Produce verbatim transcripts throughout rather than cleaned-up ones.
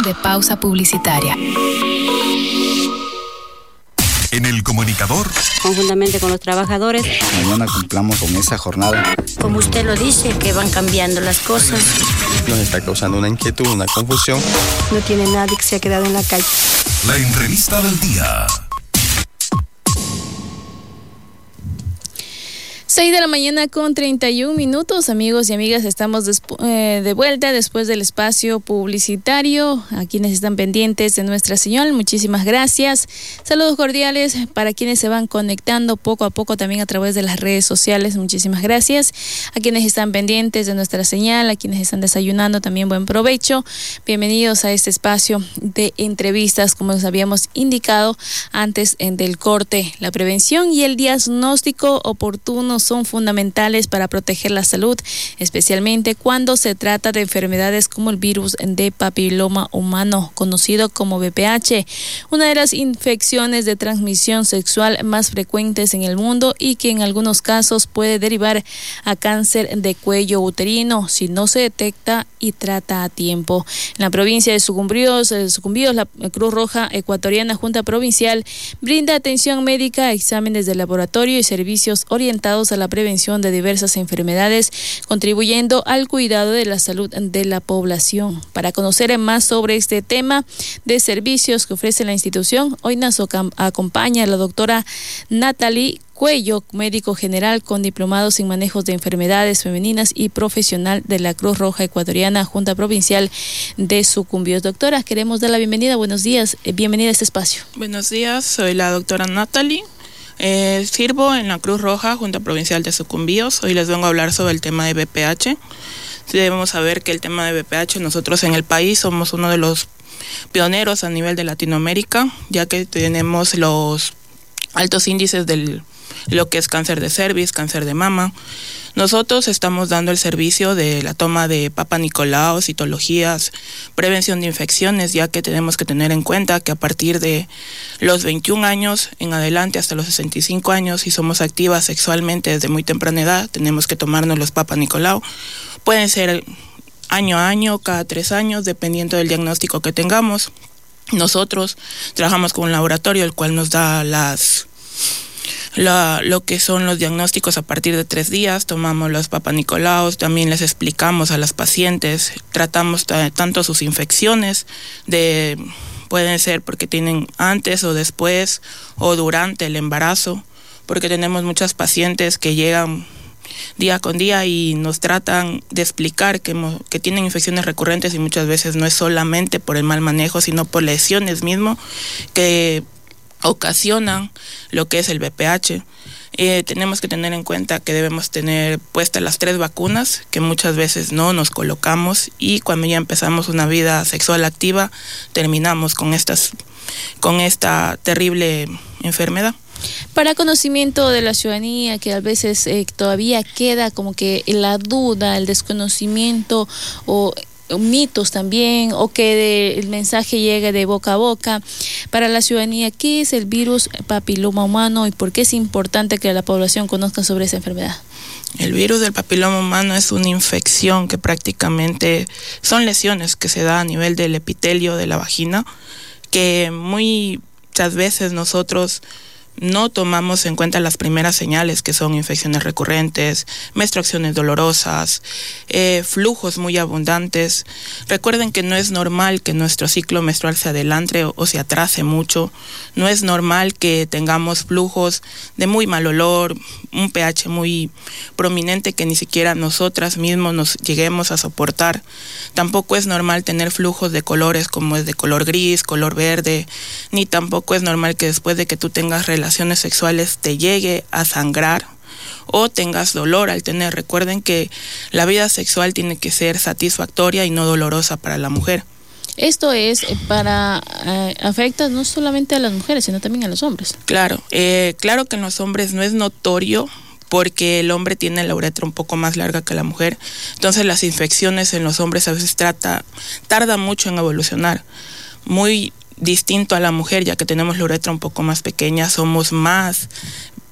de pausa publicitaria. En El Comunicador, conjuntamente con los trabajadores, mañana cumplamos con esa jornada. Como usted lo dice, que van cambiando las cosas. Nos está causando una inquietud, una confusión. No tiene nadie que se ha quedado en la calle. La entrevista del día. seis de la mañana con treinta y un minutos, amigos y amigas, estamos despu- eh, de vuelta después del espacio publicitario. A quienes están pendientes de nuestra señal, muchísimas gracias. Saludos cordiales para quienes se van conectando poco a poco también a través de las redes sociales, muchísimas gracias. A quienes están pendientes de nuestra señal, a quienes están desayunando, también buen provecho. Bienvenidos a este espacio de entrevistas, como les habíamos indicado antes en del corte. La prevención y el diagnóstico oportuno son fundamentales para proteger la salud, especialmente cuando se trata de enfermedades como el virus de papiloma humano, conocido como V P H, una de las infecciones de transmisión sexual más frecuentes en el mundo y que en algunos casos puede derivar a cáncer de cuello uterino si no se detecta y trata a tiempo. En la provincia de Sucumbíos, Sucumbíos, la Cruz Roja Ecuatoriana Junta Provincial brinda atención médica, exámenes de laboratorio y servicios orientados a la prevención de diversas enfermedades, contribuyendo al cuidado de la salud de la población. Para conocer más sobre este tema de servicios que ofrece la institución, hoy nos acompaña la doctora Natalie Cuello, médico general con diplomados en manejos de enfermedades femeninas y profesional de la Cruz Roja Ecuatoriana Junta Provincial de Sucumbíos. Doctora, queremos dar la bienvenida. Buenos días, bienvenida a este espacio. Buenos días, soy la doctora Natalie. Eh, sirvo en la Cruz Roja Junta Provincial de Sucumbíos. Hoy les vengo a hablar sobre el tema de V P H. Debemos saber que el tema de V P H, nosotros en el país somos uno de los pioneros a nivel de Latinoamérica, ya que tenemos los altos índices del lo que es cáncer de cervix, cáncer de mama. Nosotros estamos dando el servicio de la toma de Papa Nicolau, citologías, prevención de infecciones, ya que tenemos que tener en cuenta que a partir de los veintiún años en adelante hasta los sesenta y cinco años, si somos activas sexualmente desde muy temprana edad, tenemos que tomarnos los Papa Nicolau. Pueden ser año a año, cada tres años, dependiendo del diagnóstico que tengamos. Nosotros trabajamos con un laboratorio, el cual nos da las... La, lo que son los diagnósticos a partir de tres días, tomamos los Papa Nicolau, también les explicamos a las pacientes, tratamos t- tanto sus infecciones, de pueden ser porque tienen antes o después o durante el embarazo, porque tenemos muchas pacientes que llegan día con día y nos tratan de explicar que, mo- que tienen infecciones recurrentes y muchas veces no es solamente por el mal manejo, sino por lesiones mismo que ocasionan lo que es el V P H. Eh, tenemos que tener en cuenta que debemos tener puestas las tres vacunas, que muchas veces no nos colocamos, y cuando ya empezamos una vida sexual activa, terminamos con estas, con esta terrible enfermedad. Para conocimiento de la ciudadanía, que a veces eh, todavía queda como que la duda, el desconocimiento o mitos también, o que de, el mensaje llegue de boca a boca para la ciudadanía, ¿qué es el virus papiloma humano y por qué es importante que la población conozca sobre esa enfermedad? El virus del papiloma humano es una infección que prácticamente son lesiones que se da a nivel del epitelio de la vagina, que muy muchas veces nosotros no tomamos en cuenta las primeras señales, que son infecciones recurrentes, menstruaciones dolorosas, eh, flujos muy abundantes. Recuerden que no es normal que nuestro ciclo menstrual se adelante o, o se atrase mucho. No es normal que tengamos flujos de muy mal olor, un pH muy prominente que ni siquiera nosotras mismos nos lleguemos a soportar. Tampoco es normal tener flujos de colores como es de color gris, color verde, ni tampoco es normal que después de que tú tengas relaciones relaciones sexuales te llegue a sangrar o tengas dolor al tener. Recuerden que la vida sexual tiene que ser satisfactoria y no dolorosa para la mujer. Esto es para, eh, afecta no solamente a las mujeres, sino también a los hombres. Claro, eh, claro que en los hombres no es notorio, porque el hombre tiene la uretra un poco más larga que la mujer. Entonces las infecciones en los hombres a veces trata, tarda mucho en evolucionar. Muy distinto a la mujer, ya que tenemos la uretra un poco más pequeña, somos más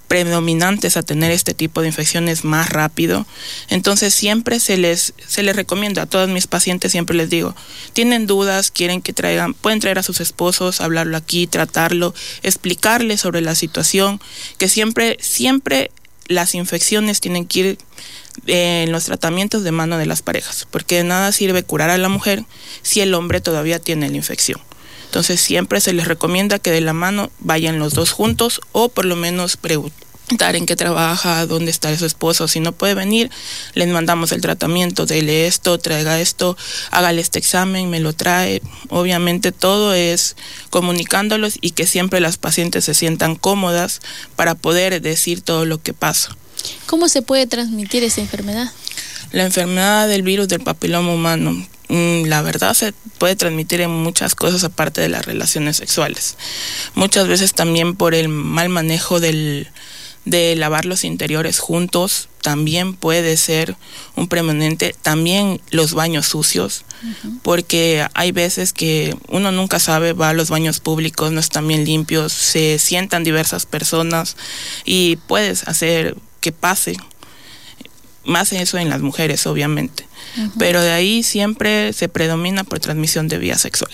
predominantes a tener este tipo de infecciones más rápido. Entonces siempre se les, se les recomienda a todos mis pacientes, siempre les digo, tienen dudas, quieren que traigan, pueden traer a sus esposos, hablarlo aquí, tratarlo, explicarles sobre la situación, que siempre, siempre las infecciones tienen que ir en los tratamientos de mano de las parejas, porque de nada sirve curar a la mujer si el hombre todavía tiene la infección. Entonces siempre se les recomienda que de la mano vayan los dos juntos, o por lo menos preguntar en qué trabaja, dónde está su esposo. Si no puede venir, les mandamos el tratamiento, dele esto, traiga esto, hágale este examen, me lo trae. Obviamente todo es comunicándolos y que siempre las pacientes se sientan cómodas para poder decir todo lo que pasa. ¿Cómo se puede transmitir esa enfermedad? La enfermedad del virus del papiloma humano, la verdad se puede transmitir en muchas cosas aparte de las relaciones sexuales. Muchas veces también por el mal manejo del, de lavar los interiores juntos, también puede ser un preeminente. También los baños sucios, uh-huh. porque hay veces que uno nunca sabe, va a los baños públicos, no están bien limpios, se sientan diversas personas y puedes hacer que pase. Más eso en las mujeres, obviamente. Uh-huh. Pero de ahí siempre se predomina por transmisión de vía sexual.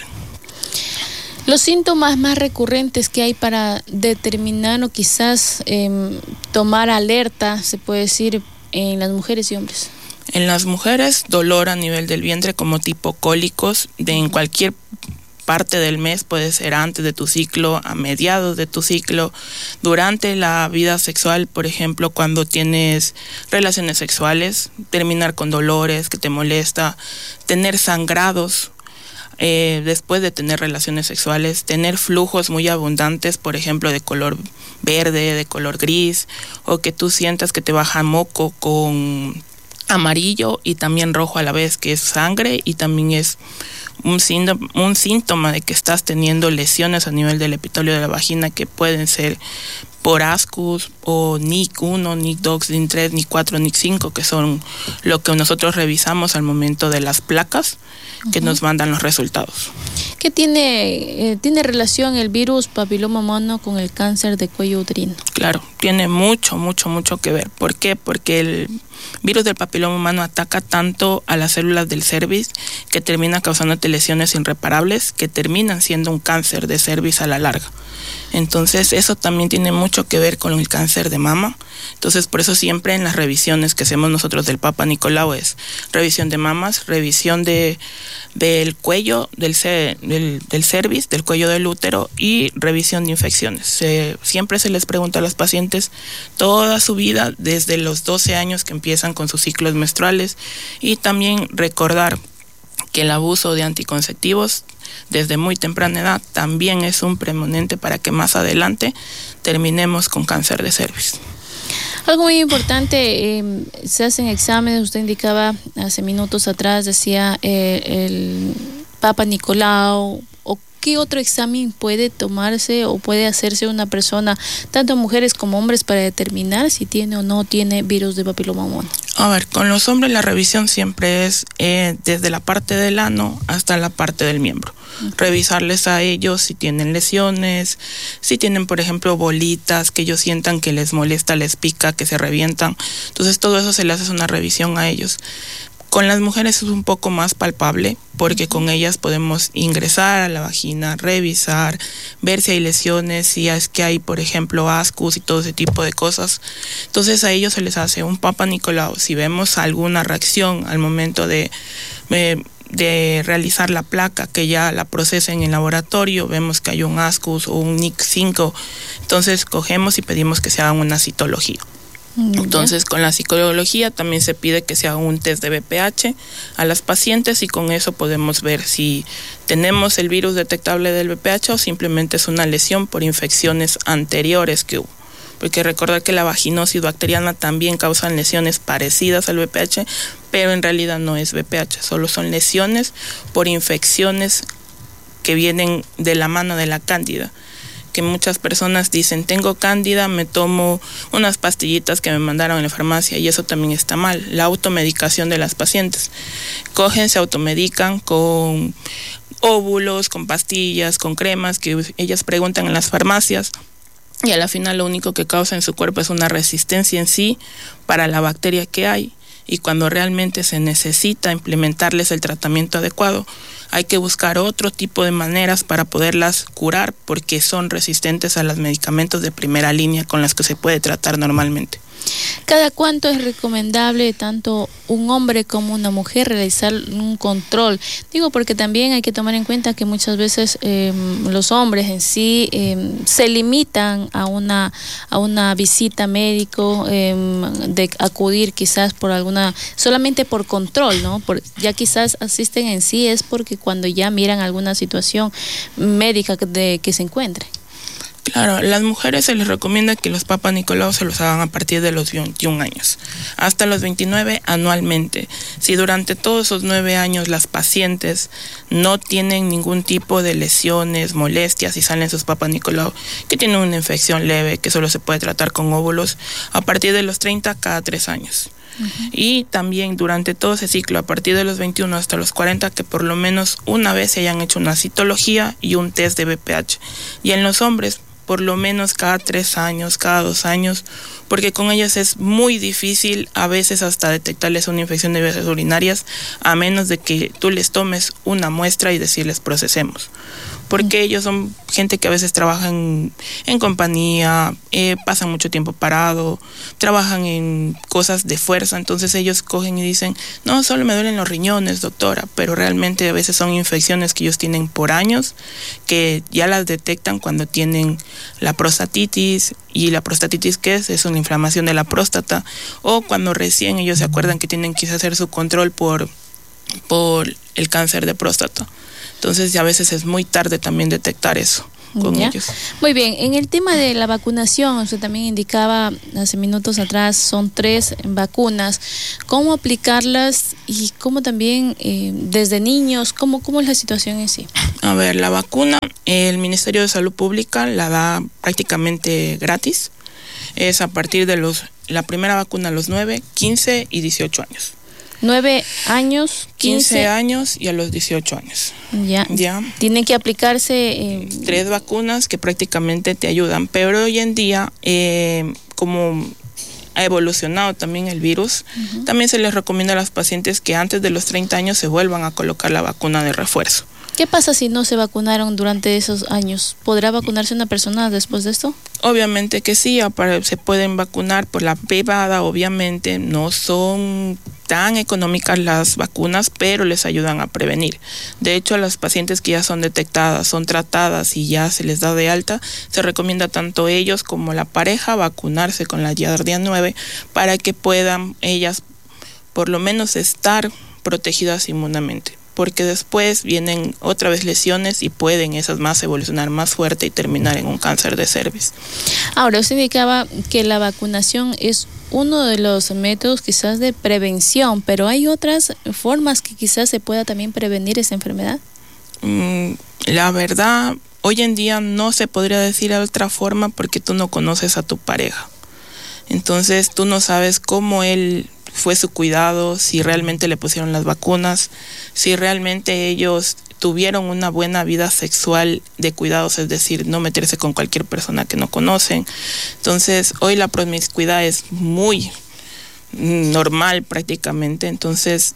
Los síntomas más recurrentes que hay para determinar o quizás eh, tomar alerta, se puede decir, en las mujeres y hombres. En las mujeres, dolor a nivel del vientre como tipo cólicos, de en cualquier parte del mes, puede ser antes de tu ciclo, a mediados de tu ciclo, durante la vida sexual, por ejemplo, cuando tienes relaciones sexuales, terminar con dolores que te molesta, tener sangrados eh, después de tener relaciones sexuales, tener flujos muy abundantes, por ejemplo, de color verde, de color gris, o que tú sientas que te baja moco con amarillo y también rojo a la vez, que es sangre y también es un síntoma, un síntoma de que estás teniendo lesiones a nivel del epitelio de la vagina, que pueden ser por ascus o N I C uno, N I C dos, N I C tres, N I C cuatro, N I C cinco, que son lo que nosotros revisamos al momento de las placas que uh-huh. nos mandan los resultados. ¿Qué tiene, eh, tiene relación el virus papiloma humano con el cáncer de cuello uterino? Claro, tiene mucho, mucho, mucho que ver. ¿Por qué? Porque el virus del papiloma humano ataca tanto a las células del cervix que termina causándote lesiones irreparables que terminan siendo un cáncer de cervix a la larga. Entonces eso también tiene mucho que ver con el cáncer de mama. Entonces por eso siempre en las revisiones que hacemos nosotros del Papa Nicolau es revisión de mamas, revisión de del cuello, del, del, del cervix, del cuello del útero y revisión de infecciones. Se, siempre se les pregunta a las pacientes toda su vida desde los doce años que empiezan con sus ciclos menstruales, y también recordar que el abuso de anticonceptivos desde muy temprana edad también es un preeminente para que más adelante terminemos con cáncer de cervix. Algo muy importante, eh, se hacen exámenes, usted indicaba hace minutos atrás, decía eh, el Papa Nicolau, o qué otro examen puede tomarse o puede hacerse una persona, tanto mujeres como hombres, para determinar si tiene o no tiene virus de papiloma humano. A ver, con los hombres la revisión siempre es eh, desde la parte del ano hasta la parte del miembro. Uh-huh. Revisarles a ellos si tienen lesiones, si tienen, por ejemplo, bolitas que ellos sientan que les molesta, les pica, que se revientan. Entonces todo eso se les hace una revisión a ellos. Con las mujeres es un poco más palpable porque con ellas podemos ingresar a la vagina, revisar, ver si hay lesiones, si es que hay, por ejemplo, ascus y todo ese tipo de cosas. Entonces a ellos se les hace un Papa Nicolau. Si vemos alguna reacción al momento de, de, de realizar la placa, que ya la procesen en laboratorio, vemos que hay un ascus o un N I C cinco, entonces cogemos y pedimos que se hagan una citología. Entonces con la psicología también se pide que se haga un test de B P H a las pacientes y con eso podemos ver si tenemos el virus detectable del B P H o simplemente es una lesión por infecciones anteriores que hubo. Porque recordar que la vaginosis bacteriana también causan lesiones parecidas al B P H, pero en realidad no es B P H, solo son lesiones por infecciones que vienen de la mano de la cándida. Que muchas personas dicen, tengo cándida, me tomo unas pastillitas que me mandaron en la farmacia, y eso también está mal. La automedicación de las pacientes. Cogen, se automedican con óvulos, con pastillas, con cremas, que ellas preguntan en las farmacias, y a la final lo único que causa en su cuerpo es una resistencia en sí para la bacteria que hay. Y cuando realmente se necesita implementarles el tratamiento adecuado, hay que buscar otro tipo de maneras para poderlas curar, porque son resistentes a los medicamentos de primera línea con los que se puede tratar normalmente. ¿Cada cuánto es recomendable tanto un hombre como una mujer realizar un control? Digo porque también hay que tomar en cuenta que muchas veces eh, los hombres en sí eh, se limitan a una a una visita médico, eh, de acudir quizás por alguna, solamente por control, ¿no? Por, ya quizás asisten en sí es porque cuando ya miran alguna situación médica de que se encuentre. Claro, a las mujeres se les recomienda que los Papa Nicolau se los hagan a partir de los veintiún años, hasta los veintinueve anualmente. Si durante todos esos nueve años las pacientes no tienen ningún tipo de lesiones, molestias y salen sus Papa Nicolau, que tienen una infección leve que solo se puede tratar con óvulos, a partir de los treinta cada tres años. Uh-huh. Y también durante todo ese ciclo, a partir de los veintiuno hasta los cuarenta, que por lo menos una vez se hayan hecho una citología y un test de B P H. Y en los hombres, por lo menos cada tres años, cada dos años, porque con ellas es muy difícil a veces hasta detectarles una infección de vías urinarias, a menos de que tú les tomes una muestra y decirles procesemos. Porque ellos son gente que a veces trabaja en, en compañía, eh, pasan mucho tiempo parado, trabajan en cosas de fuerza, entonces ellos cogen y dicen, no, solo me duelen los riñones, doctora, pero realmente a veces son infecciones que ellos tienen por años, que ya las detectan cuando tienen la prostatitis, y la prostatitis, ¿qué es? Es una inflamación de la próstata, o cuando recién ellos se acuerdan que tienen que hacer su control por, por el cáncer de próstata. Entonces ya a veces es muy tarde también detectar eso con ¿Ya? ellos. Muy bien, en el tema de la vacunación, usted también indicaba hace minutos atrás, son tres vacunas. ¿Cómo aplicarlas y cómo también eh, desde niños, cómo, cómo es la situación en sí? A ver, la vacuna, el Ministerio de Salud Pública la da prácticamente gratis. Es a partir de los, la primera vacuna a los nueve, quince y dieciocho años. nueve años, quince, quince años y a los dieciocho años. Ya. Ya. Tienen que aplicarse eh, tres vacunas que prácticamente te ayudan, pero hoy en día, eh, como ha evolucionado también el virus, uh-huh. también se les recomienda a los pacientes que antes de los treinta años se vuelvan a colocar la vacuna de refuerzo. ¿Qué pasa si no se vacunaron durante esos años? ¿Podrá vacunarse una persona después de esto? Obviamente que sí, se pueden vacunar por la privada, obviamente no son tan económicas las vacunas, pero les ayudan a prevenir. De hecho, a las pacientes que ya son detectadas, son tratadas y ya se les da de alta, se recomienda tanto ellos como la pareja vacunarse con la Giardia nueve para que puedan ellas por lo menos estar protegidas inmunamente. Porque después vienen otra vez lesiones y pueden esas más evolucionar más fuerte y terminar en un cáncer de cervix. Ahora, usted indicaba que la vacunación es uno de los métodos quizás de prevención, pero ¿hay otras formas que quizás se pueda también prevenir esa enfermedad? Mm, la verdad, hoy en día no se podría decir de otra forma porque tú no conoces a tu pareja. Entonces tú no sabes cómo él fue su cuidado, si realmente le pusieron las vacunas, si realmente ellos tuvieron una buena vida sexual de cuidados, es decir, no meterse con cualquier persona que no conocen. Entonces, hoy la promiscuidad es muy normal prácticamente, entonces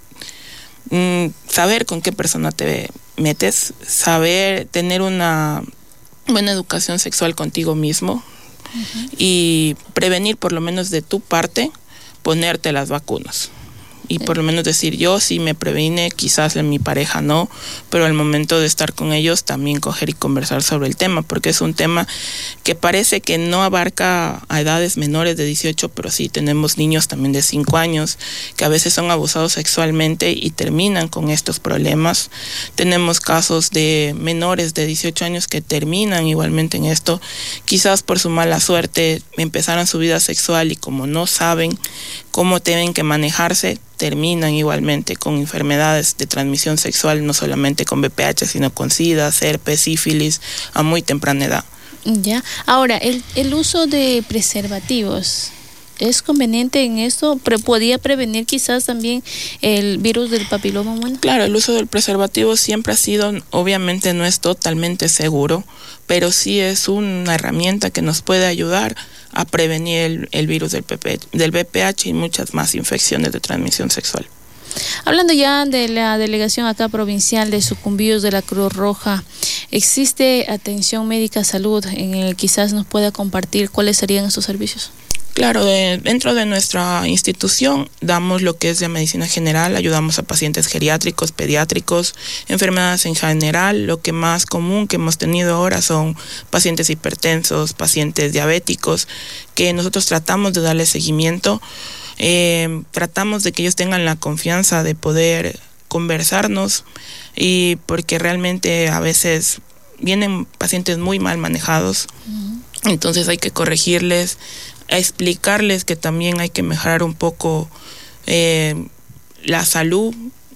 mm, saber con qué persona te metes, saber tener una buena educación sexual contigo mismo, uh-huh. y prevenir por lo menos de tu parte ponerte las vacunas. Y por lo menos decir, yo sí me previne, quizás en mi pareja no, pero al momento de estar con ellos también coger y conversar sobre el tema, porque es un tema que parece que no abarca a edades menores de dieciocho, pero sí tenemos niños también de cinco años que a veces son abusados sexualmente y terminan con estos problemas. Tenemos casos de menores de dieciocho años que terminan igualmente en esto, quizás por su mala suerte empezaron su vida sexual y como no saben cómo tienen que manejarse, terminan igualmente con enfermedades de transmisión sexual, no solamente con B P H, sino con SIDA, herpes, sífilis, a muy temprana edad. Ya. Ahora, el, el uso de preservativos, ¿Es conveniente en esto? Pre- ¿Podría prevenir quizás también el virus del papiloma humano? Claro, el uso del preservativo siempre ha sido, obviamente no es totalmente seguro, pero sí es una herramienta que nos puede ayudar a prevenir el, el virus del, P P, del V P H y muchas más infecciones de transmisión sexual. Hablando ya de la delegación acá provincial de sucumbíos de la Cruz Roja, ¿existe atención médica salud en el que quizás nos pueda compartir cuáles serían estos servicios? Claro, de, dentro de nuestra institución damos lo que es de medicina general, ayudamos a pacientes geriátricos, pediátricos, enfermedades en general. Lo que más común que hemos tenido ahora son pacientes hipertensos, pacientes diabéticos, que nosotros tratamos de darle seguimiento. Eh, tratamos de que ellos tengan la confianza de poder conversarnos, y porque realmente a veces vienen pacientes muy mal manejados, uh-huh. Entonces hay que corregirles, a explicarles que también hay que mejorar un poco eh, la salud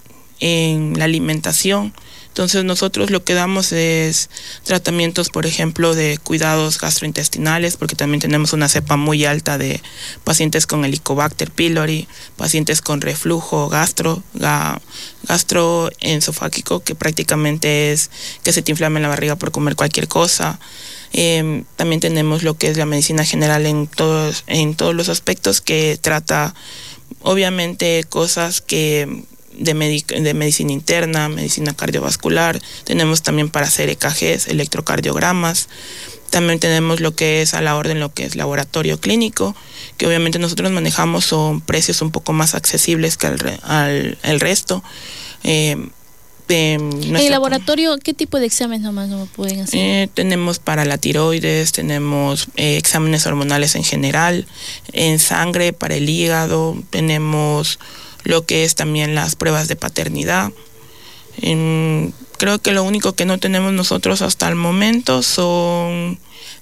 en la alimentación. Entonces nosotros lo que damos es tratamientos, por ejemplo, de cuidados gastrointestinales, porque también tenemos una cepa muy alta de pacientes con Helicobacter pylori, pacientes con reflujo gastro, ga, gastroesofágico, que prácticamente es que se te inflama en la barriga por comer cualquier cosa. Eh, también tenemos lo que es la medicina general en todos, en todos los aspectos, que trata obviamente cosas que de, medic- de medicina interna, medicina cardiovascular. Tenemos también para hacer E K Gs, electrocardiogramas. También tenemos lo que es a la orden, lo que es laboratorio clínico, que obviamente nosotros manejamos, son precios un poco más accesibles que al, re- al el resto. Eh, ¿En el laboratorio qué tipo de exámenes nomás no pueden hacer? Eh, tenemos para la tiroides, tenemos eh, exámenes hormonales en general, en sangre, para el hígado, tenemos lo que es también las pruebas de paternidad. Eh, creo que lo único que no tenemos nosotros hasta el momento son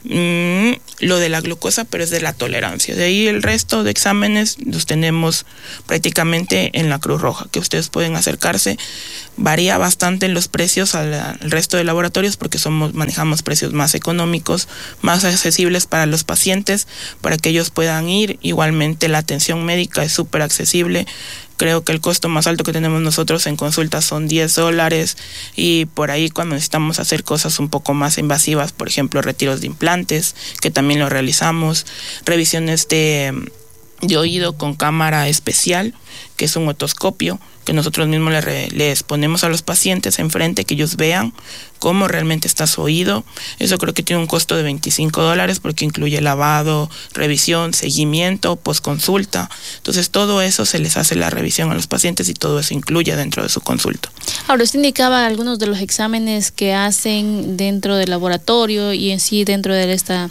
mm, lo de la glucosa, pero es de la tolerancia. De ahí el resto de exámenes los tenemos prácticamente en la Cruz Roja, que ustedes pueden acercarse. Varía bastante en los precios al, al resto de laboratorios, porque somos manejamos precios más económicos, más accesibles para los pacientes, para que ellos puedan ir. Igualmente la atención médica es súper accesible. Creo que el costo más alto que tenemos nosotros en consultas son diez dólares, y por ahí cuando necesitamos hacer cosas un poco más invasivas, por ejemplo retiros de implantes, que también lo realizamos, revisiones de, de oído con cámara especial, que es un otoscopio, que nosotros mismos les, re, les ponemos a los pacientes enfrente, que ellos vean cómo realmente está su oído. Eso creo que tiene un costo de veinticinco dólares, porque incluye lavado, revisión, seguimiento, postconsulta. Entonces todo eso se les hace la revisión a los pacientes, y todo eso incluye dentro de su consulta. Ahora, usted indicaba algunos de los exámenes que hacen dentro del laboratorio y en sí dentro de esta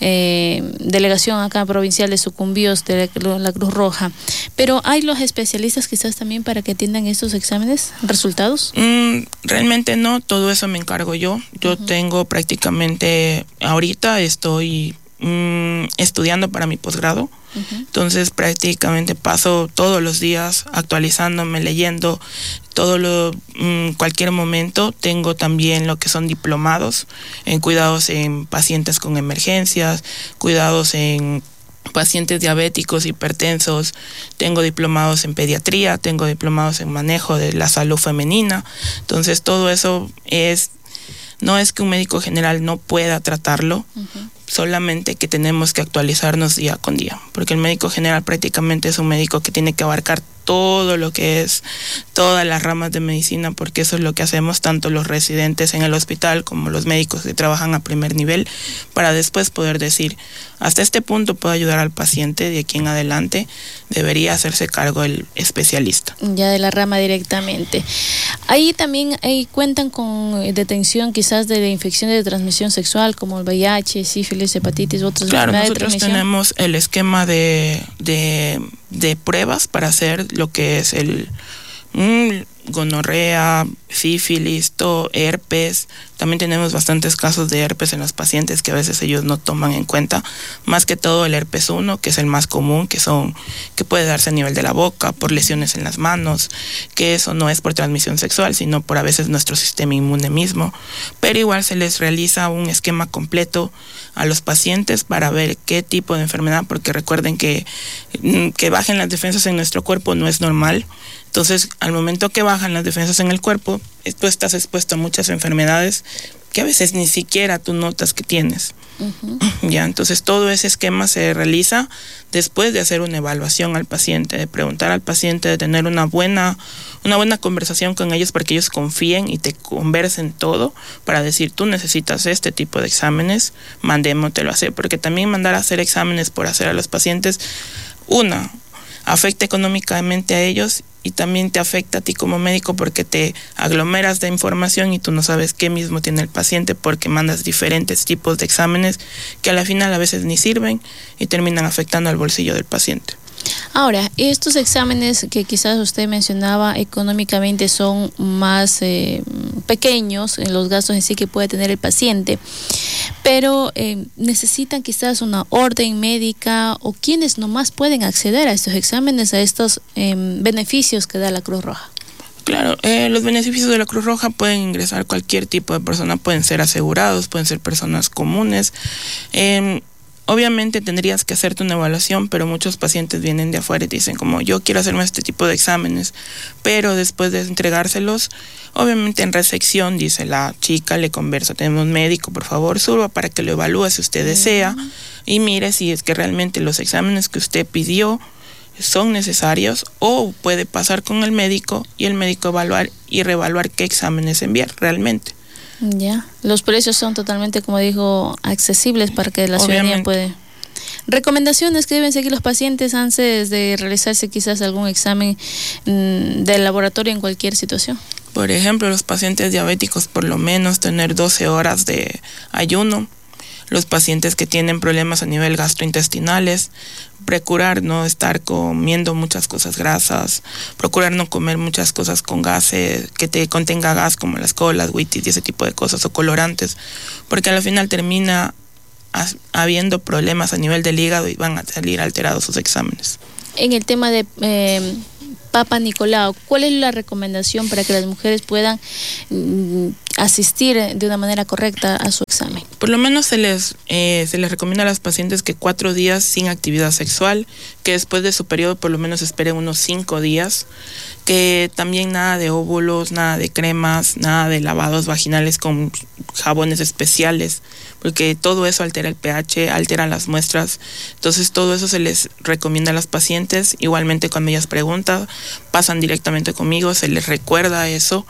eh, delegación acá provincial de sucumbíos de la Cruz Roja, pero ¿hay los especialistas quizás también para que atiendan estos exámenes, resultados? Mm, realmente no, todo eso me encargo yo. Yo uh-huh. tengo prácticamente, ahorita estoy mm, estudiando para mi posgrado, uh-huh. entonces prácticamente paso todos los días actualizándome, leyendo, todo lo, mm, cualquier momento. Tengo también lo que son diplomados en cuidados en pacientes con emergencias, cuidados en pacientes diabéticos, hipertensos. Tengo diplomados en pediatría, tengo diplomados en manejo de la salud femenina. Entonces todo eso es, no es que un médico general no pueda tratarlo, uh-huh. solamente que tenemos que actualizarnos día con día, porque el médico general prácticamente es un médico que tiene que abarcar todo lo que es, todas las ramas de medicina, porque eso es lo que hacemos tanto los residentes en el hospital como los médicos que trabajan a primer nivel, para después poder decir, hasta este punto puedo ayudar al paciente, de aquí en adelante debería hacerse cargo el especialista. Ya de la rama directamente. Ahí también ahí cuentan con detención quizás de infecciones de transmisión sexual como el V I H, sífilis, hepatitis, otras claro, enfermedades de nosotros transmisión. Tenemos el esquema de, de, de pruebas para hacer lo que es el mm, gonorrea, sífilis, todo, herpes. También tenemos bastantes casos de herpes en los pacientes que a veces ellos no toman en cuenta. Más que todo el herpes uno, que es el más común, que son que puede darse a nivel de la boca, por lesiones en las manos, que eso no es por transmisión sexual, sino por a veces nuestro sistema inmune mismo. Pero igual se les realiza un esquema completo a los pacientes para ver qué tipo de enfermedad, porque recuerden que, que bajen las defensas en nuestro cuerpo no es normal. Entonces, al momento que bajan las defensas en el cuerpo, tú estás expuesto a muchas enfermedades que a veces ni siquiera tú notas que tienes. Uh-huh. Ya, entonces todo ese esquema se realiza después de hacer una evaluación al paciente, de preguntar al paciente, de tener una buena, una buena conversación con ellos para que ellos confíen y te conversen todo para decir, tú necesitas este tipo de exámenes, mandémoslo a hacer, porque también mandar a hacer exámenes por hacer a los pacientes, una, afecta económicamente a ellos y también te afecta a ti como médico porque te aglomeras de información y tú no sabes qué mismo tiene el paciente porque mandas diferentes tipos de exámenes que a la final a veces ni sirven y terminan afectando al bolsillo del paciente. Ahora, estos exámenes que quizás usted mencionaba económicamente son más eh, pequeños en los gastos en sí que puede tener el paciente, pero eh, necesitan quizás una orden médica o quienes nomás pueden acceder a estos exámenes, a estos eh, beneficios que da la Cruz Roja. Claro, eh, los beneficios de la Cruz Roja pueden ingresar cualquier tipo de persona, pueden ser asegurados, pueden ser personas comunes. Eh, Obviamente tendrías que hacerte una evaluación, pero muchos pacientes vienen de afuera y dicen como yo quiero hacerme este tipo de exámenes, pero después de entregárselos, obviamente en recepción dice la chica, le conversa, tenemos un médico, por favor suba para que lo evalúe si usted desea y mire si es que realmente los exámenes que usted pidió son necesarios o puede pasar con el médico y el médico evaluar y reevaluar qué exámenes enviar realmente. Ya, los precios son totalmente, como dijo, accesibles para que la ciudadanía puede. Recomendaciones que deben seguir los pacientes antes de realizarse quizás algún examen mmm, del laboratorio en cualquier situación. Por ejemplo, los pacientes diabéticos por lo menos tener doce horas de ayuno. Los pacientes que tienen problemas a nivel gastrointestinales, procurar no estar comiendo muchas cosas grasas, procurar no comer muchas cosas con gases, que te contenga gas como las colas, wheaties y ese tipo de cosas o colorantes, porque al final termina as, habiendo problemas a nivel del hígado y van a salir alterados sus exámenes. En el tema de eh, Papa Nicolau, ¿cuál es la recomendación para que las mujeres puedan mm, asistir de una manera correcta a su examen? Por lo menos se les eh, se les recomienda a las pacientes que cuatro días sin actividad sexual, que después de su periodo por lo menos esperen unos cinco días, que también nada de óvulos, nada de cremas, nada de lavados vaginales con jabones especiales, porque todo eso altera el pH, altera las muestras, entonces todo eso se les recomienda a las pacientes. Igualmente cuando ellas preguntan, pasan directamente conmigo, se les recuerda eso,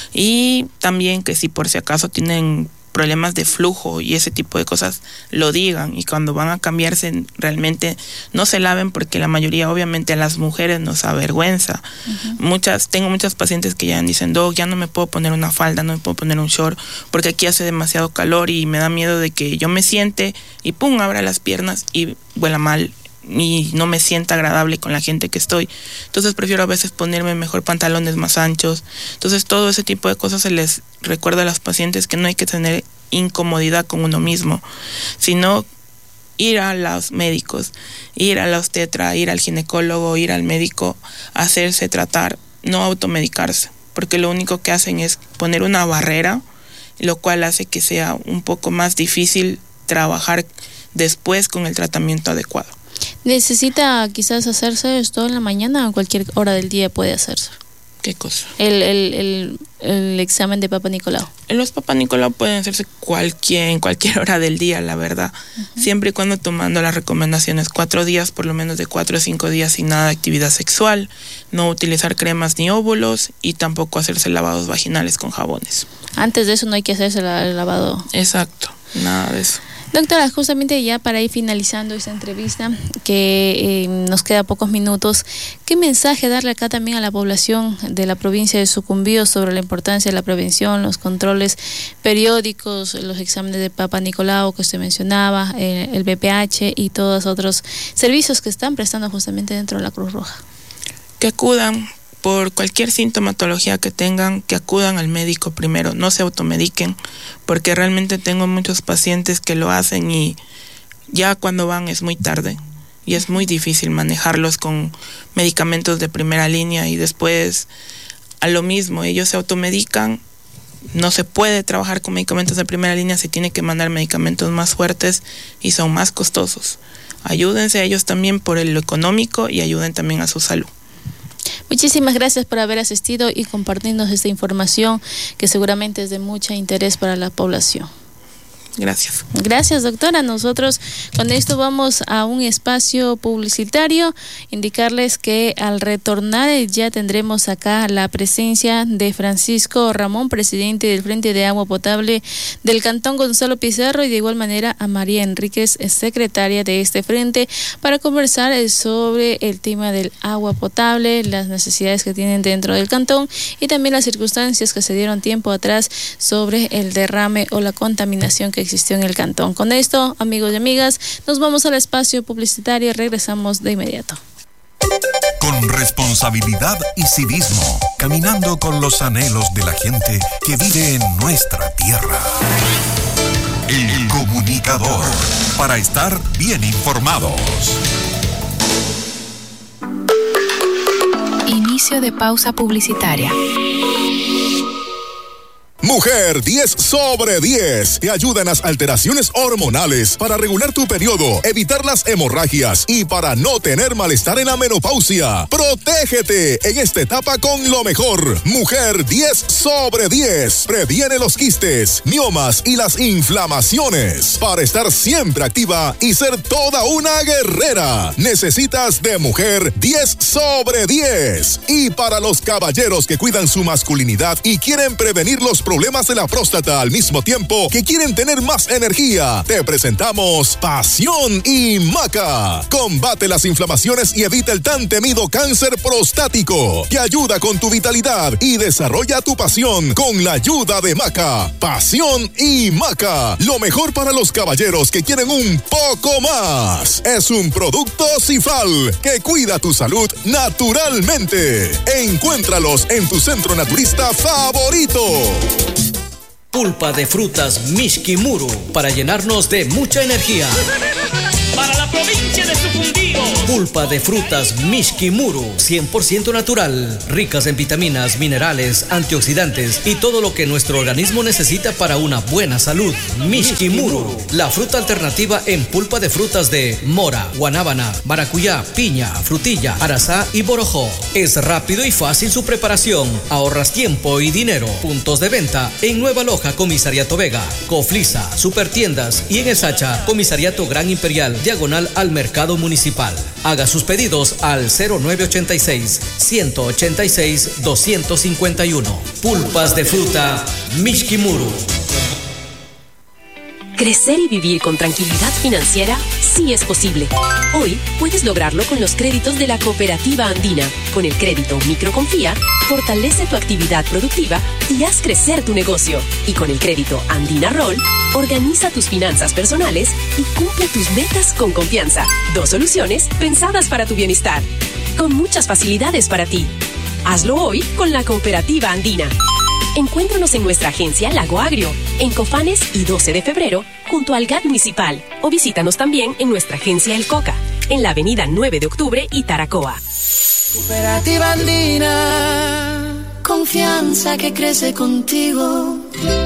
y también que si por si acaso tienen problemas de flujo y ese tipo de cosas, lo digan, y cuando van a cambiarse realmente no se laven, porque la mayoría obviamente a las mujeres nos avergüenza. Uh-huh. Muchas, tengo muchas pacientes que ya dicen, Doc, ya no me puedo poner una falda, no me puedo poner un short, porque aquí hace demasiado calor y me da miedo de que yo me siente y pum, abra las piernas y vuela mal y no me sienta agradable con la gente que estoy. Entonces prefiero a veces ponerme mejor pantalones más anchos. Entonces todo ese tipo de cosas se les recuerda a las pacientes, que no hay que tener incomodidad con uno mismo, sino ir a los médicos, ir a la obstetra, ir al ginecólogo, ir al médico, hacerse tratar, no automedicarse, porque lo único que hacen es poner una barrera, lo cual hace que sea un poco más difícil trabajar después con el tratamiento adecuado. ¿Necesita quizás hacerse esto en la mañana o en cualquier hora del día puede hacerse? ¿Qué cosa? El, el, el, el examen de Papa Nicolau. Los Papa Nicolau pueden hacerse cualquier, en cualquier hora del día, la verdad. Uh-huh. Siempre y cuando tomando las recomendaciones, cuatro días, por lo menos de cuatro a cinco días sin nada de actividad sexual, no utilizar cremas ni óvulos y tampoco hacerse lavados vaginales con jabones. Antes de eso no hay que hacerse el lavado. Exacto, nada de eso. Doctora, justamente ya para ir finalizando esta entrevista, que eh, nos queda pocos minutos, ¿qué mensaje darle acá también a la población de la provincia de Sucumbíos sobre la importancia de la prevención, los controles periódicos, los exámenes de Papa Nicolau que usted mencionaba, eh, el B P H y todos otros servicios que están prestando justamente dentro de la Cruz Roja? Que acudan, por cualquier sintomatología que tengan, que acudan al médico primero, no se automediquen, porque realmente tengo muchos pacientes que lo hacen y ya cuando van es muy tarde y es muy difícil manejarlos con medicamentos de primera línea y después a lo mismo, ellos se automedican, no se puede trabajar con medicamentos de primera línea, se tiene que mandar medicamentos más fuertes y son más costosos. Ayúdense a ellos también por lo económico y ayuden también a su salud. Muchísimas gracias por haber asistido y compartirnos esta información que seguramente es de mucho interés para la población. Gracias. Gracias, doctora. Nosotros con esto vamos a un espacio publicitario. Indicarles que al retornar ya tendremos acá la presencia de Francisco Ramón, presidente del Frente de Agua Potable del Cantón Gonzalo Pizarro, y de igual manera a María Enríquez, secretaria de este frente, para conversar sobre el tema del agua potable, las necesidades que tienen dentro del cantón y también las circunstancias que se dieron tiempo atrás sobre el derrame o la contaminación que existió en el cantón. Con esto, amigos y amigas, nos vamos al espacio publicitario y regresamos de inmediato. Con responsabilidad y civismo, caminando con los anhelos de la gente que vive en nuestra tierra. El Comunicador, para estar bien informados. Inicio de pausa publicitaria. Mujer diez sobre diez te ayuda en las alteraciones hormonales para regular tu periodo, evitar las hemorragias y para no tener malestar en la menopausia. Protégete en esta etapa con lo mejor. Mujer diez sobre diez previene los quistes, miomas y las inflamaciones. Para estar siempre activa y ser toda una guerrera, necesitas de Mujer diez sobre diez. Y para los caballeros que cuidan su masculinidad y quieren prevenir los problemas problemas de la próstata al mismo tiempo que quieren tener más energía, te presentamos Pasión y Maca. Combate las inflamaciones y evita el tan temido cáncer prostático, que ayuda con tu vitalidad y desarrolla tu pasión con la ayuda de Maca. Pasión y Maca, lo mejor para los caballeros que quieren un poco más. Es un producto Cifal que cuida tu salud naturalmente. Encuéntralos en tu centro naturista favorito. Pulpa de frutas Mishkimuru para llenarnos de mucha energía. Para la provincia de Sucumbíos. Pulpa de frutas Mishkimuru, cien por ciento natural, ricas en vitaminas, minerales, antioxidantes y todo lo que nuestro organismo necesita para una buena salud. Mishkimuru, la fruta alternativa en pulpa de frutas de mora, guanábana, maracuyá, piña, frutilla, arazá y borojó. Es rápido y fácil su preparación. Ahorras tiempo y dinero. Puntos de venta en Nueva Loja, Comisariato Vega, Coflisa, Supertiendas y en el Sacha, Comisariato Gran Imperial, diagonal al Mercado Municipal. Haga sus pedidos al cero nueve ocho seis, uno ocho seis, dos cinco uno. Pulpas de fruta Mishkimuru. Crecer y vivir con tranquilidad financiera sí es posible. Hoy puedes lograrlo con los créditos de la Cooperativa Andina. Con el crédito Microconfía, fortalece tu actividad productiva y haz crecer tu negocio. Y con el crédito Andina Roll, organiza tus finanzas personales y cumple tus metas con confianza. Dos soluciones pensadas para tu bienestar, con muchas facilidades para ti. Hazlo hoy con la Cooperativa Andina. Encuéntranos en nuestra agencia Lago Agrio, en Cofanes y doce de febrero, junto al G A T Municipal. O visítanos también en nuestra agencia El Coca, en la avenida nueve de octubre y Taracoa. Cooperativa Andina, confianza que crece contigo.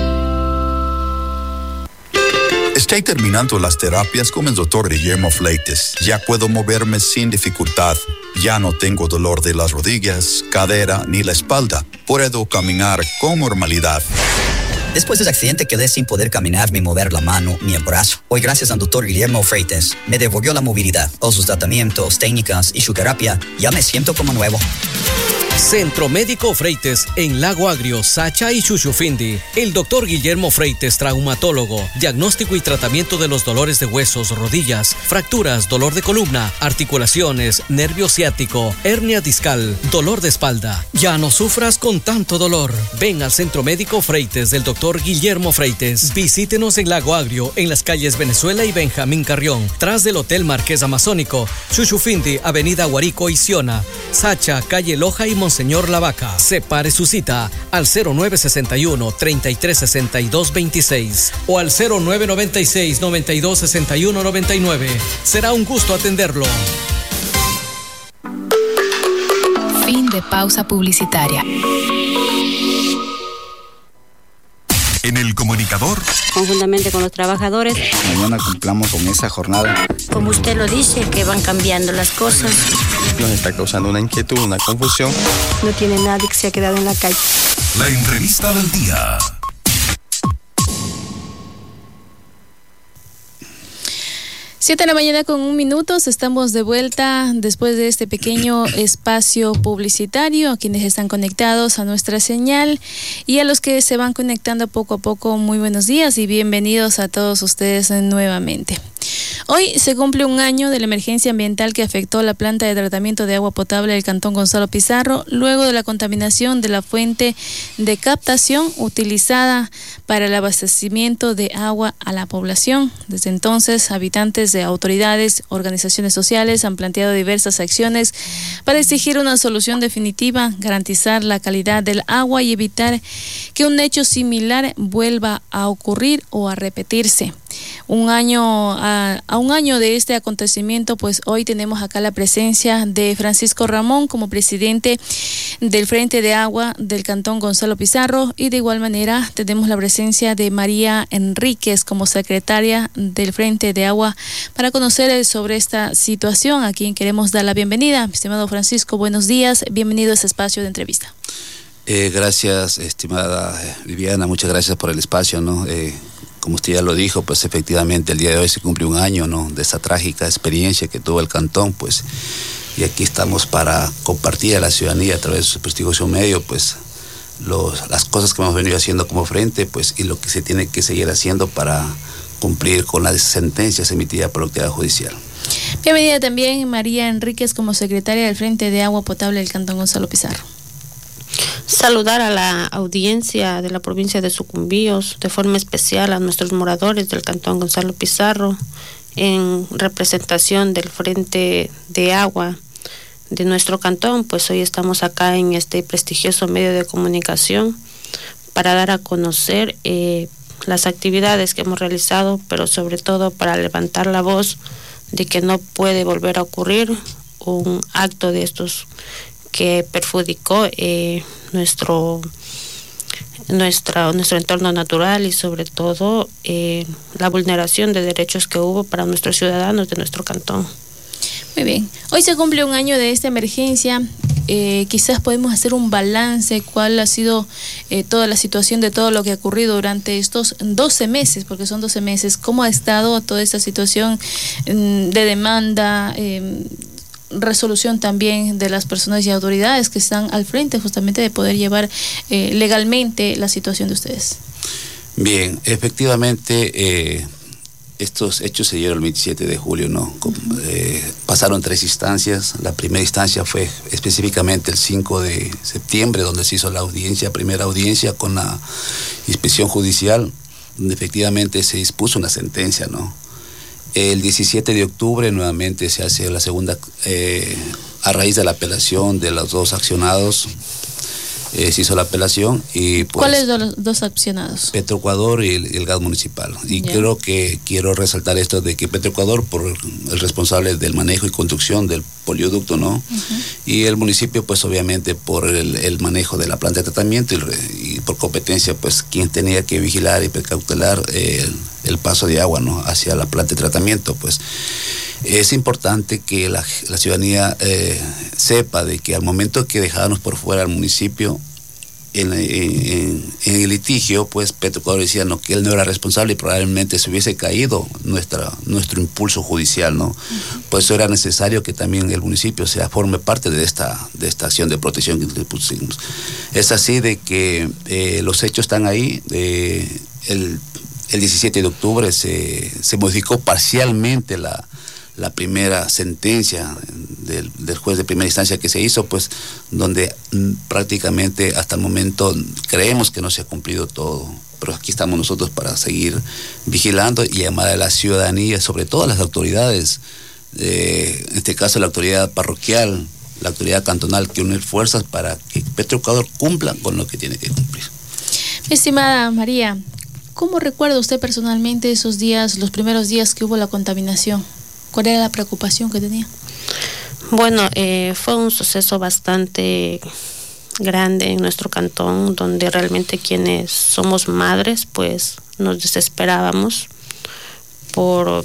Estoy terminando las terapias con el doctor Guillermo Fleites. Ya puedo moverme sin dificultad. Ya no tengo dolor de las rodillas, cadera ni la espalda. Puedo caminar con normalidad. Después del accidente quedé sin poder caminar ni mover la mano ni el brazo. Hoy, gracias al doctor Guillermo Freites, me devolvió la movilidad. Con sus tratamientos, técnicas y su terapia, ya me siento como nuevo. Centro Médico Freites en Lago Agrio, Sacha y Chuchufindi. El doctor Guillermo Freites, traumatólogo, diagnóstico y tratamiento de los dolores de huesos, rodillas, fracturas, dolor de columna, articulaciones, nervio ciático, hernia discal, dolor de espalda. Ya no sufras con tanto dolor. Ven al Centro Médico Freites del doctor Guillermo Freites. Visítenos en Lago Agrio, en las calles Venezuela y Benjamín Carrión, tras del Hotel Marqués Amazónico, Chuchufindi, Avenida Guarico y Siona, Sacha, calle Loja y Monterrey. Monseñor Lavaca. Separe su cita al cero nueve sesenta y uno, treinta y tres sesenta y dos veintiséis o al cero nueve noventa y seis, noventa y dos sesenta y uno noventa y nueve. Será un gusto atenderlo. Fin de pausa publicitaria. En el comunicador, conjuntamente con los trabajadores, mañana cumplamos con esa jornada. Como usted lo dice, que van cambiando las cosas. Nos está causando una inquietud, una confusión. No tiene nadie que se ha quedado en la calle. La entrevista del día. Siete de la mañana con un minuto, estamos de vuelta después de este pequeño espacio publicitario. A quienes están conectados a nuestra señal y a los que se van conectando poco a poco, muy buenos días y bienvenidos a todos ustedes nuevamente. Hoy se cumple un año de la emergencia ambiental que afectó la planta de tratamiento de agua potable del Cantón Gonzalo Pizarro, luego de la contaminación de la fuente de captación utilizada para el abastecimiento de agua a la población. Desde entonces, habitantes de autoridades, organizaciones sociales han planteado diversas acciones para exigir una solución definitiva, garantizar la calidad del agua y evitar que un hecho similar vuelva a ocurrir o a repetirse. Un año a, a un año de este acontecimiento, pues hoy tenemos acá la presencia de Francisco Ramón como presidente del Frente de Agua del Cantón Gonzalo Pizarro, y de igual manera tenemos la presencia de María Enríquez como secretaria del Frente de Agua para conocer sobre esta situación, a quien queremos dar la bienvenida. Estimado Francisco, buenos días, bienvenido a este espacio de entrevista. Eh, gracias, estimada Viviana, muchas gracias por el espacio, ¿no? Eh, Como usted ya lo dijo, pues efectivamente el día de hoy se cumple un año, ¿no?, de esa trágica experiencia que tuvo el cantón, pues, y aquí estamos para compartir a la ciudadanía a través de su prestigioso medio, pues, los, las cosas que hemos venido haciendo como frente, pues, y lo que se tiene que seguir haciendo para cumplir con las sentencias emitidas por la autoridad judicial. Bienvenida también María Enríquez como secretaria del Frente de Agua Potable del Cantón Gonzalo Pizarro. Saludar a la audiencia de la provincia de Sucumbíos, de forma especial a nuestros moradores del Cantón Gonzalo Pizarro, en representación del Frente de Agua de nuestro cantón. Pues hoy estamos acá en este prestigioso medio de comunicación para dar a conocer eh, las actividades que hemos realizado, pero sobre todo para levantar la voz de que no puede volver a ocurrir un acto de estos que perjudicó eh, nuestro, nuestra, nuestro entorno natural y sobre todo eh, la vulneración de derechos que hubo para nuestros ciudadanos de nuestro cantón. Muy bien, hoy se cumple un año de esta emergencia. Eh, quizás podemos hacer un balance, cuál ha sido eh, toda la situación de todo lo que ha ocurrido durante estos doce meses, porque son doce meses, cómo ha estado toda esta situación mm, de demanda, eh, resolución también de las personas y autoridades que están al frente justamente de poder llevar eh, legalmente la situación de ustedes. Bien, efectivamente eh, estos hechos se dieron el veintisiete de julio, ¿no? Eh, pasaron tres instancias. La primera instancia fue específicamente el cinco de septiembre, donde se hizo la audiencia, primera audiencia con la inspección judicial, donde efectivamente se dispuso una sentencia, ¿no? El diecisiete de octubre nuevamente se hace la segunda, eh, a raíz de la apelación de los dos accionados, eh, se hizo la apelación y pues... ¿Cuáles son los dos accionados? Petroecuador y el, el gas municipal. Y yeah. creo que quiero resaltar esto de que Petroecuador, por el responsable del manejo y conducción del polioducto, ¿no? Uh-huh. Y el municipio, pues obviamente por el, el manejo de la planta de tratamiento y, y por competencia, pues quien tenía que vigilar y precautelar eh, el, el paso de agua, ¿no?, hacia la planta de tratamiento. Pues es importante que la, la ciudadanía eh, sepa de que al momento que dejábamos por fuera al municipio en, en, en el litigio, pues Petroecuador decía no, que él no era responsable y probablemente se hubiese caído nuestra, nuestro impulso judicial, ¿no? Uh-huh. Por eso era necesario que también el municipio sea, forme parte de esta, de esta acción de protección que le pusimos. Es así de que eh, los hechos están ahí. Eh, el, el diecisiete de octubre se, se modificó parcialmente la la primera sentencia del, del juez de primera instancia que se hizo, pues donde m, prácticamente hasta el momento creemos que no se ha cumplido todo, pero aquí estamos nosotros para seguir vigilando y llamar a la ciudadanía, sobre todo a las autoridades, eh, en este caso la autoridad parroquial, la autoridad cantonal que unir fuerzas para que Petroecuador cumpla con lo que tiene que cumplir. Mi estimada María, ¿cómo recuerda usted personalmente esos días, los primeros días que hubo la contaminación? ¿Cuál era la preocupación que tenía? Bueno, eh, fue un suceso bastante grande en nuestro cantón, donde realmente quienes somos madres, pues nos desesperábamos por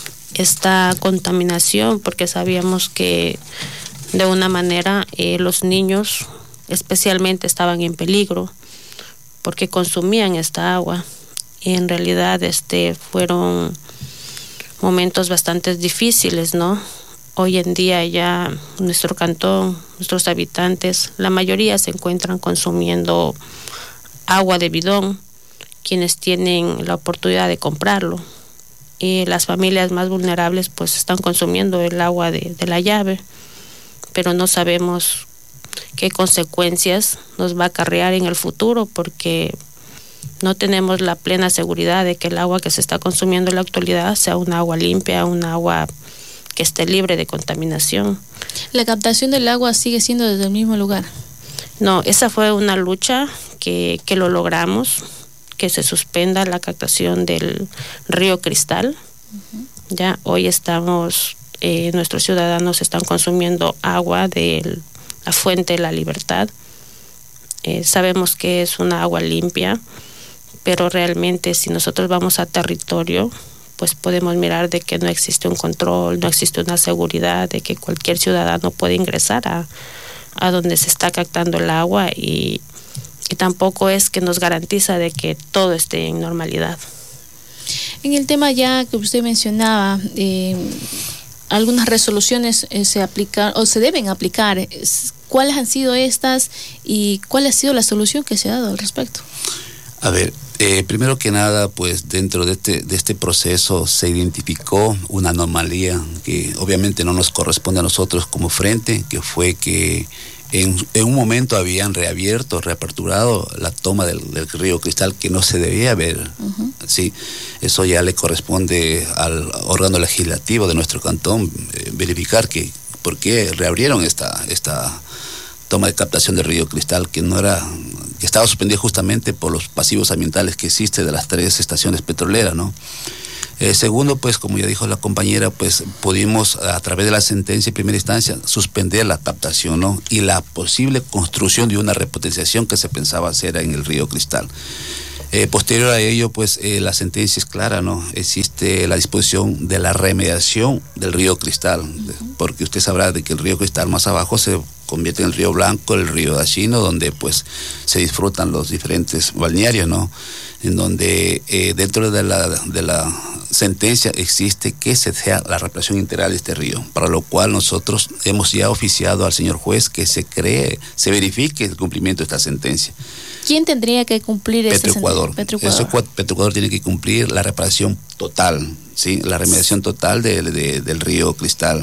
esta contaminación, porque sabíamos que de una manera eh, los niños especialmente estaban en peligro, porque consumían esta agua. Y en realidad este fueron momentos bastante difíciles, ¿no? Hoy en día ya nuestro cantón, nuestros habitantes, la mayoría se encuentran consumiendo agua de bidón, quienes tienen la oportunidad de comprarlo. Y las familias más vulnerables pues están consumiendo el agua de, de la llave, pero no sabemos qué consecuencias nos va a acarrear en el futuro, porque no tenemos la plena seguridad de que el agua que se está consumiendo en la actualidad sea un agua limpia, un agua que esté libre de contaminación. ¿La captación del agua sigue siendo desde el mismo lugar? No, esa fue una lucha que, que lo logramos, que se suspenda la captación del río Cristal. Uh-huh. Ya hoy estamos, eh, nuestros ciudadanos están consumiendo agua de la fuente de la Libertad. Eh, sabemos que es una agua limpia, pero realmente si nosotros vamos a territorio, pues podemos mirar de que no existe un control, no existe una seguridad, de que cualquier ciudadano puede ingresar a, a donde se está captando el agua, y, y tampoco es que nos garantiza de que todo esté en normalidad. En el tema ya que usted mencionaba, eh, algunas resoluciones eh, se aplican o se deben aplicar. ¿Cuáles han sido estas y cuál ha sido la solución que se ha dado al respecto? A ver, eh, primero que nada, pues dentro de este, de este proceso se identificó una anomalía que obviamente no nos corresponde a nosotros como frente, que fue que en, en un momento habían reabierto, reaperturado la toma del, del río Cristal, que no se debía haber. Uh-huh. Sí, eso ya le corresponde al órgano legislativo de nuestro cantón eh, verificar que por qué reabrieron esta, esta toma de captación del río Cristal, que no era, que estaba suspendida justamente por los pasivos ambientales que existe de las tres estaciones petroleras, ¿no? Eh, segundo, pues como ya dijo la compañera, pues pudimos a través de la sentencia en primera instancia suspender la captación, ¿no? Y la posible construcción de una repotenciación que se pensaba hacer en el río Cristal. Eh, posterior a ello, pues eh, la sentencia es clara, ¿no? Existe la disposición de la remediación del río Cristal, uh-huh. porque usted sabrá de que el río Cristal más abajo se convierte en el río Blanco, el río Dachino, donde pues se disfrutan los diferentes balnearios, ¿no? En donde eh, dentro de la, de la sentencia existe que se sea la reparación integral de este río, para lo cual nosotros hemos ya oficiado al señor juez que se cree, se verifique el cumplimiento de esta sentencia. ¿Quién tendría que cumplir esta sentencia? Petroecuador. Petroecuador. Petroecuador tiene que cumplir la reparación total, ¿sí? La remediación total de, de, del río Cristal.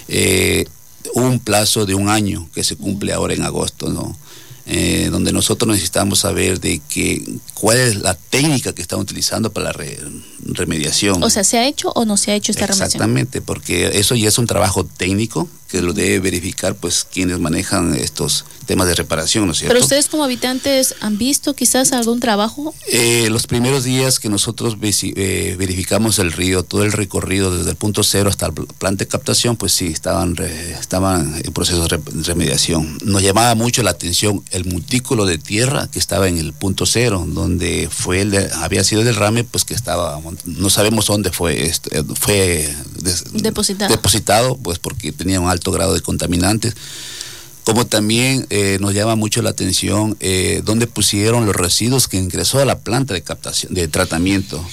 Eh, un plazo de un año que se cumple ahora en agosto, ¿no? Eh, donde nosotros necesitamos saber de que cuál es la técnica que están utilizando para la re, remediación. O sea, ¿se ha hecho o no se ha hecho esta remediación? Exactamente, porque eso ya es un trabajo técnico que lo debe verificar pues quienes manejan estos temas de reparación, ¿no es cierto? Pero ustedes como habitantes han visto quizás algún trabajo. Eh, los primeros días que nosotros eh, verificamos el río, todo el recorrido desde el punto cero hasta el plan de captación, pues sí, estaban, re, estaban en proceso de remediación. Nos llamaba mucho la atención el montículo de tierra que estaba en el punto cero, donde fue el de, había sido el derrame, pues que estaba, no sabemos dónde fue, este, fue des, depositado. depositado, pues porque tenía un alto grado de contaminantes. Como también eh, nos llama mucho la atención eh, dónde pusieron los residuos que ingresó a la planta de captación, de tratamiento.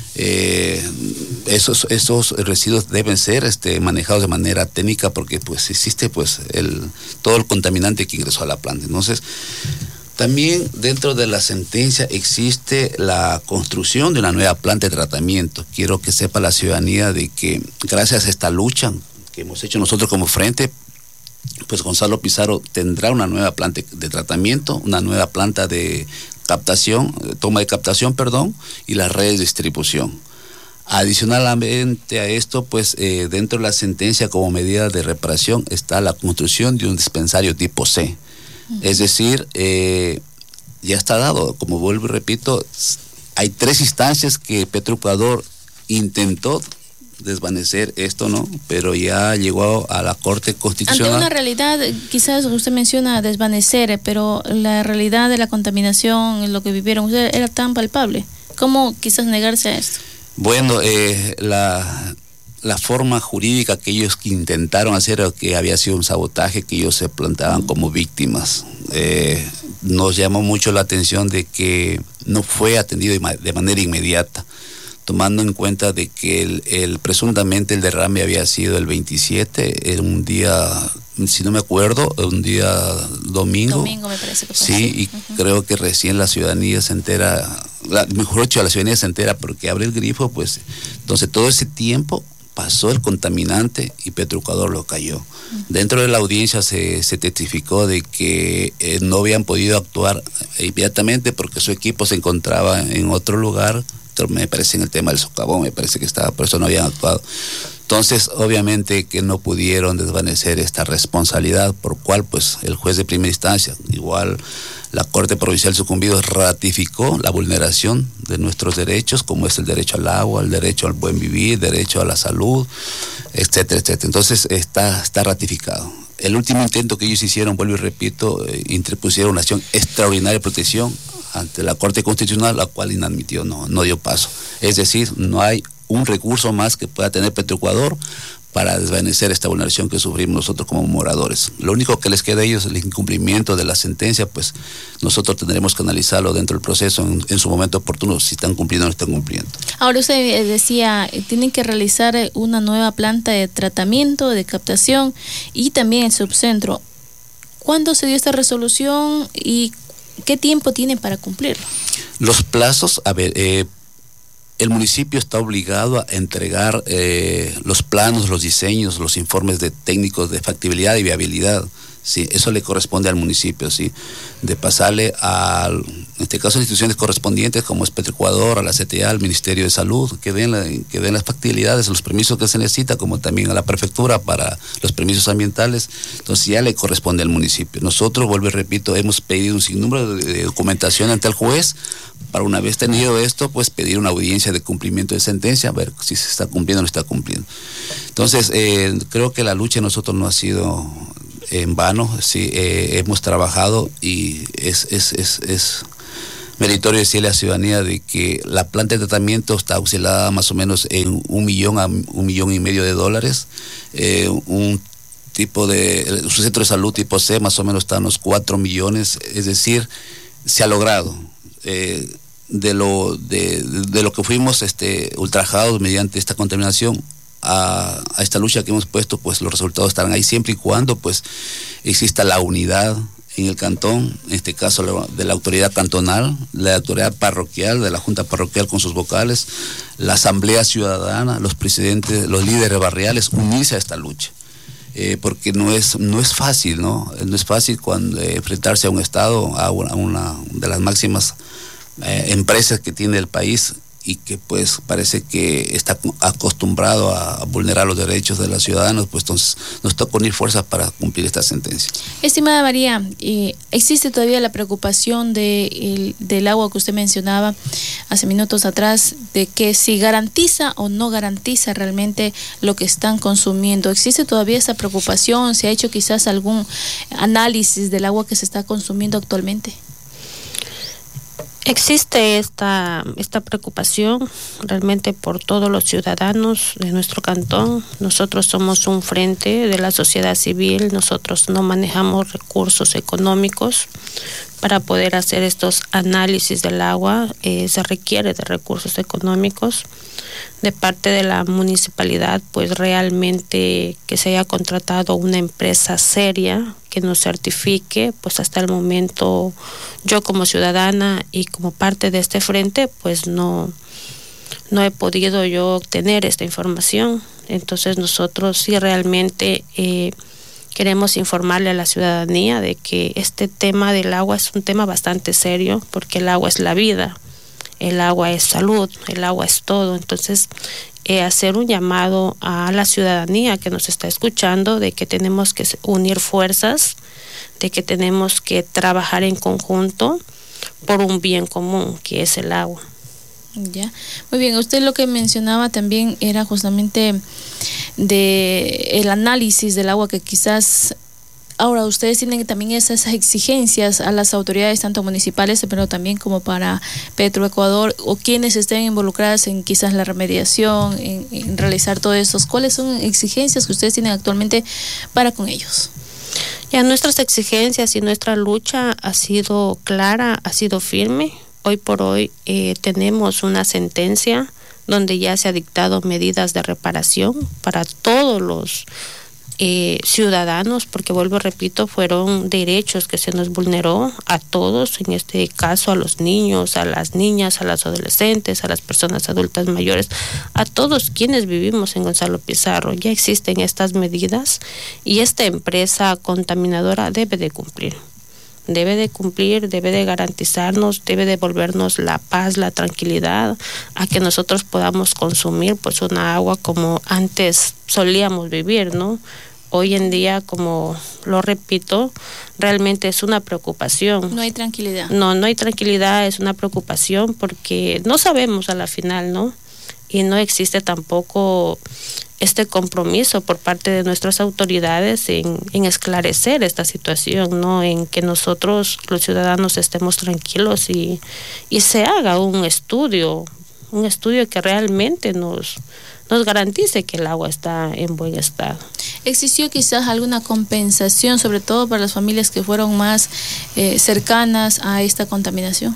Eh, esos, esos residuos deben ser este, manejados de manera técnica porque pues existe pues el, todo el contaminante que ingresó a la planta. Entonces, también dentro de la sentencia existe la construcción de una nueva planta de tratamiento. Quiero que sepa la ciudadanía de que gracias a esta lucha que hemos hecho nosotros como frente, pues Gonzalo Pizarro tendrá una nueva planta de tratamiento, una nueva planta de captación, toma de captación, perdón, y las redes de distribución. Adicionalmente a esto, pues eh, dentro de la sentencia como medida de reparación está la construcción de un dispensario tipo C. Uh-huh. Es decir, eh, ya está dado, como vuelvo y repito, hay tres instancias que Petroecuador intentó desvanecer esto, ¿no? Pero ya llegó a la Corte Constitucional. Ante una realidad, quizás usted menciona desvanecer, pero la realidad de la contaminación, lo que vivieron ustedes, era tan palpable. ¿Cómo quizás negarse a esto? Bueno, eh, la, la forma jurídica que ellos intentaron hacer era que había sido un sabotaje, que ellos se plantaban como víctimas. Eh, nos llamó mucho la atención de que no fue atendido de manera inmediata, tomando en cuenta de que el, el presuntamente el derrame había sido el veintisiete, era un día, si no me acuerdo, un día domingo. Domingo me parece que fue. Sí, y uh-huh. creo que recién la ciudadanía se entera, la, mejor dicho, la ciudadanía se entera porque abre el grifo, pues, entonces todo ese tiempo pasó el contaminante y Petroecuador lo cayó. Uh-huh. Dentro de la audiencia se, se testificó de que eh, no habían podido actuar inmediatamente porque su equipo se encontraba en otro lugar. Me parece en el tema del socavón, me parece que estaba, por eso no habían actuado. Entonces, obviamente que no pudieron desvanecer esta responsabilidad, por cual pues el juez de primera instancia, igual la Corte Provincial de Sucumbidos, ratificó la vulneración de nuestros derechos, como es el derecho al agua, el derecho al buen vivir, derecho a la salud, etcétera, etcétera. Entonces está, está ratificado. El último intento que ellos hicieron, vuelvo y repito, eh, interpusieron una acción extraordinaria de protección ante la Corte Constitucional, la cual inadmitió, no, no dio paso. Es decir, no hay un recurso más que pueda tener Petroecuador para desvanecer esta vulneración que sufrimos nosotros como moradores. Lo único que les queda a ellos es el incumplimiento de la sentencia, pues nosotros tendremos que analizarlo dentro del proceso en, en su momento oportuno, si están cumpliendo o no están cumpliendo. Ahora usted decía, tienen que realizar una nueva planta de tratamiento, de captación y también el subcentro. ¿Cuándo se dio esta resolución y qué tiempo tienen para cumplirlo? Los plazos, a ver, eh, el municipio está obligado a entregar eh, los planos, los diseños, los informes de técnicos de factibilidad y viabilidad. Sí, eso le corresponde al municipio, sí, de pasarle a, en este caso, a instituciones correspondientes como es Petroecuador, a la C T A, al Ministerio de Salud, que den, la, que den las factibilidades, los permisos que se necesita, como también a la prefectura para los permisos ambientales. Entonces ya le corresponde al municipio. Nosotros, vuelvo y repito, hemos pedido un sinnúmero de, de documentación ante el juez para, una vez tenido esto, pues pedir una audiencia de cumplimiento de sentencia, a ver si se está cumpliendo o no está cumpliendo. Entonces, eh, creo que la lucha de nosotros no ha sido en vano, sí, eh, hemos trabajado y es, es, es, es meritorio decirle a la ciudadanía de que la planta de tratamiento está oscilada más o menos en un millón a un millón y medio de dólares, eh, un tipo de, su centro de salud tipo C más o menos está en unos cuatro millones, es decir, se ha logrado. Eh, de lo de, de lo que fuimos este ultrajados mediante esta contaminación a, a esta lucha que hemos puesto, pues los resultados estarán ahí siempre y cuando pues exista la unidad en el cantón, en este caso de la autoridad cantonal, la autoridad parroquial, de la junta parroquial con sus vocales, la asamblea ciudadana, los presidentes, los líderes barriales, unirse a esta lucha. Eh, porque no es no es fácil, ¿no? No es fácil cuando eh, enfrentarse a un Estado, a una, a una de las máximas eh, empresas que tiene el país y que pues parece que está acostumbrado a vulnerar los derechos de los ciudadanos, pues entonces nos toca unir fuerzas para cumplir esta sentencia. Estimada María, eh, ¿existe todavía la preocupación de el, del agua que usted mencionaba hace minutos atrás, de que si garantiza o no garantiza realmente lo que están consumiendo? ¿Existe todavía esa preocupación? ¿Se ha hecho quizás algún análisis del agua que se está consumiendo actualmente? Existe esta, esta preocupación realmente por todos los ciudadanos de nuestro cantón. Nosotros somos un frente de la sociedad civil, nosotros no manejamos recursos económicos para poder hacer estos análisis del agua, eh, se requiere de recursos económicos de parte de la municipalidad, pues realmente que se haya contratado una empresa seria que nos certifique, pues hasta el momento yo como ciudadana y como parte de este frente, pues no, no he podido yo obtener esta información. Entonces nosotros sí realmente eh, queremos informarle a la ciudadanía de que este tema del agua es un tema bastante serio, porque el agua es la vida. el agua es salud, el agua es todo. Entonces, eh, hacer un llamado a la ciudadanía que nos está escuchando de que tenemos que unir fuerzas, de que tenemos que trabajar en conjunto por un bien común, que es el agua. Ya, muy bien. Usted lo que mencionaba también era justamente de el análisis del agua, que quizás ahora ustedes tienen también esas exigencias a las autoridades, tanto municipales, pero también como para Petroecuador, o quienes estén involucradas en quizás la remediación, en, en realizar todo eso. ¿Cuáles son exigencias que ustedes tienen actualmente para con ellos? Ya, nuestras exigencias y nuestra lucha ha sido clara, ha sido firme. Hoy por hoy eh, tenemos una sentencia donde ya se ha dictado medidas de reparación para todos los eh, ciudadanos, porque vuelvo, repito, fueron derechos que se nos vulneró a todos, en este caso a los niños, a las niñas, a las adolescentes, a las personas adultas mayores, a todos quienes vivimos en Gonzalo Pizarro. Ya existen estas medidas y esta empresa contaminadora debe de cumplir. Debe de cumplir, debe de garantizarnos, debe devolvernos la paz, la tranquilidad, a que nosotros podamos consumir pues una agua como antes solíamos vivir, ¿no? Hoy en día, como lo repito, realmente es una preocupación. No hay tranquilidad. No, no hay tranquilidad, es una preocupación porque no sabemos a la final, ¿no? Y no existe tampoco este compromiso por parte de nuestras autoridades en, en esclarecer esta situación, ¿no? En que nosotros, los ciudadanos, estemos tranquilos y, y se haga un estudio, un estudio que realmente nos, nos garantice que el agua está en buen estado. ¿Existió quizás alguna compensación, sobre todo para las familias que fueron más eh, cercanas a esta contaminación?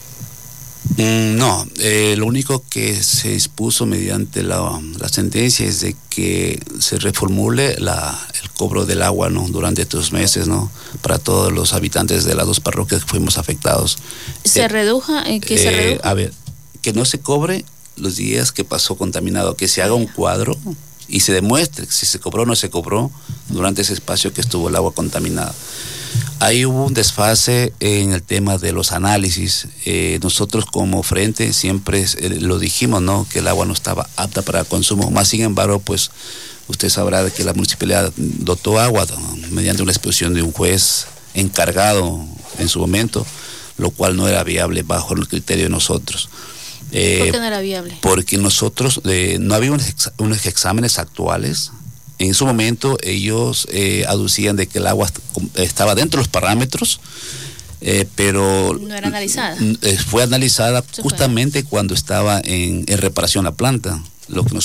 Mm, no, eh, lo único que se dispuso mediante la, la sentencia es de que se reformule la, el cobro del agua, ¿no? Durante estos meses, ¿no? Para todos los habitantes de las dos parroquias que fuimos afectados. ¿Se eh, reduja? ¿En qué eh, se reduja? A ver, que no se cobre los días que pasó contaminado, que se haga un cuadro y se demuestre si se cobró o no se cobró durante ese espacio que estuvo el agua contaminada. Ahí hubo un desfase en el tema de los análisis. Eh, nosotros como frente siempre eh, lo dijimos, ¿no? Que el agua no estaba apta para consumo. Más sin embargo, pues usted sabrá de que la municipalidad dotó agua, ¿no? Mediante una exposición de un juez encargado en su momento, lo cual no era viable bajo el criterio de nosotros. Eh, ¿Por qué no era viable? Porque nosotros, eh, no había unos, exa unos exámenes actuales. En su momento ellos eh, aducían de que el agua estaba dentro de los parámetros, eh, pero no era analizada. Fue analizada justamente cuando estaba en, en reparación la planta. Lo que